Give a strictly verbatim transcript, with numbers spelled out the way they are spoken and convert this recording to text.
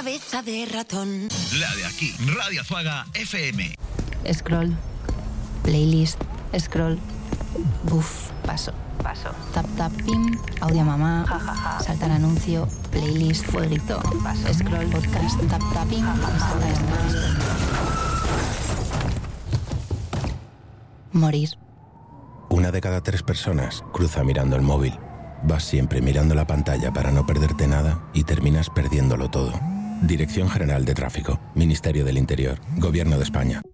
cabeza de ratón. La de aquí, Radio Azuaga F M. Scroll. Playlist. Scroll. Buf, paso. Paso. Tap tap pim. Audio mamá. Ja, ja, ja. Saltar anuncio. Playlist. Fueguito. Paso. Scroll podcast. Tap tap pim. Ja, ja, ja. Morir. Una de cada tres personas cruza mirando el móvil. Vas siempre mirando la pantalla para no perderte nada y terminas perdiéndolo todo. Dirección General de Tráfico, Ministerio del Interior, Gobierno de España.